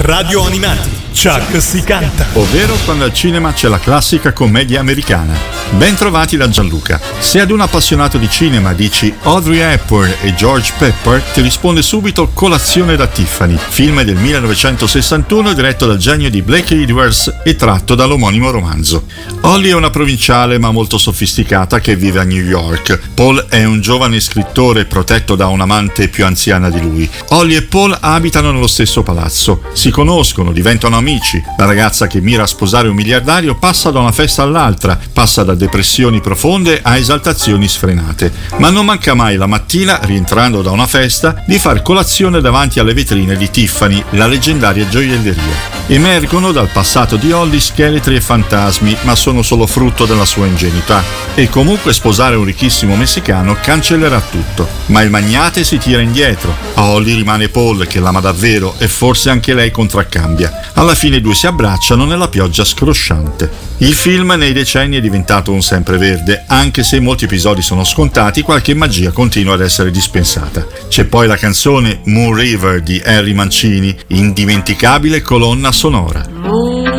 Radio Animati, Chuck si canta. Ovvero quando al cinema c'è la classica commedia americana. Ben trovati da Gianluca. Se ad un appassionato di cinema dici Audrey Hepburn e George Pepper, ti risponde subito Colazione da Tiffany, film del 1961 diretto dal genio di Blake Edwards e tratto dall'omonimo romanzo. Holly è una provinciale ma molto sofisticata che vive a New York. Paul è un giovane scrittore protetto da un'amante più anziana di lui. Holly e Paul abitano nello stesso palazzo, si conoscono, diventano amici. La ragazza che mira a sposare un miliardario passa da una festa all'altra, passa da depressioni profonde a esaltazioni sfrenate, ma non manca mai la mattina, rientrando da una festa, di far colazione davanti alle vetrine di Tiffany, la leggendaria gioielleria. Emergono dal passato di Holly scheletri e fantasmi, ma sono solo frutto della sua ingenuità. E comunque sposare un ricchissimo messicano cancellerà tutto. Ma il magnate si tira indietro. A Holly rimane Paul, che l'ama davvero, e forse anche lei contraccambia. Alla fine i due si abbracciano nella pioggia scrosciante. Il film nei decenni è diventato un sempreverde, anche se molti episodi sono scontati, qualche magia continua ad essere dispensata. C'è poi la canzone Moon River di Harry Mancini, indimenticabile colonna sonora.